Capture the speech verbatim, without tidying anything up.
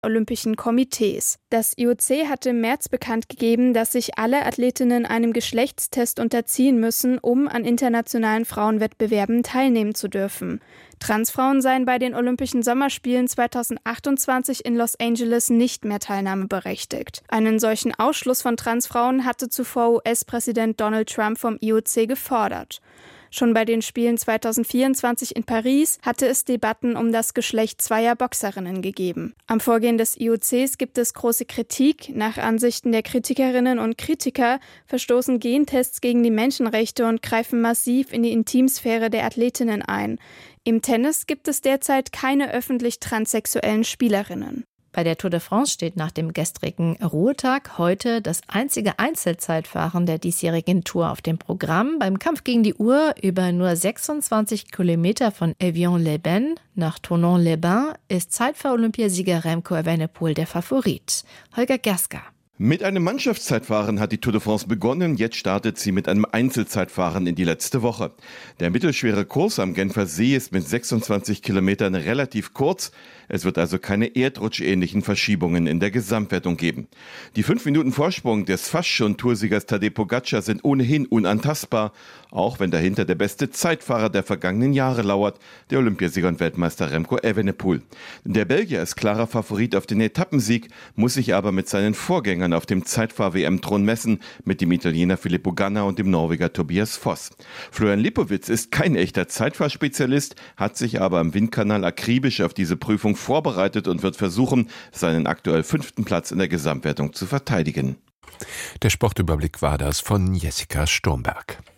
Olympischen Komitees. Das I O C hatte im März bekannt gegeben, dass sich alle Athletinnen einem Geschlechtstest unterziehen müssen, um an internationalen Frauenwettbewerben teilnehmen zu dürfen. Transfrauen seien bei den Olympischen Sommerspielen zweitausendachtundzwanzig in Los Angeles nicht mehr teilnahmeberechtigt. Einen solchen Ausschluss von Transfrauen hatte zuvor U S-Präsident Donald Trump vom I O C gefordert. Schon bei den Spielen zweitausendvierundzwanzig in Paris hatte es Debatten um das Geschlecht zweier Boxerinnen gegeben. Am Vorgehen des I O Cs gibt es große Kritik. Nach Ansichten der Kritikerinnen und Kritiker verstoßen Gentests gegen die Menschenrechte und greifen massiv in die Intimsphäre der Athletinnen ein. Im Tennis gibt es derzeit keine öffentlich transsexuellen Spielerinnen. Bei der Tour de France steht nach dem gestrigen Ruhetag heute das einzige Einzelzeitfahren der diesjährigen Tour auf dem Programm. Beim Kampf gegen die Uhr über nur sechsundzwanzig Kilometer von Evian-les-Bains nach Thonon-les-Bains ist Zeitfahr-Olympiasieger Remco Evenepoel der Favorit. Holger Gerska. Mit einem Mannschaftszeitfahren hat die Tour de France begonnen. Jetzt startet sie mit einem Einzelzeitfahren in die letzte Woche. Der mittelschwere Kurs am Genfer See ist mit sechsundzwanzig Kilometern relativ kurz. Es wird also keine erdrutschähnlichen Verschiebungen in der Gesamtwertung geben. Die fünf Minuten Vorsprung des fast schon Toursiegers Tadej Pogačar sind ohnehin unantastbar, auch wenn dahinter der beste Zeitfahrer der vergangenen Jahre lauert, der Olympiasieger und Weltmeister Remco Evenepoel. Der Belgier ist klarer Favorit auf den Etappensieg, muss sich aber mit seinen Vorgängern auf dem Zeitfahr-W M-Thron messen, mit dem Italiener Filippo Ganna und dem Norweger Tobias Foss. Florian Lipowitz ist kein echter Zeitfahrspezialist, hat sich aber am Windkanal akribisch auf diese Prüfung vorbereitet und wird versuchen, seinen aktuell fünften Platz in der Gesamtwertung zu verteidigen. Der Sportüberblick war das von Jessica Sturmberg.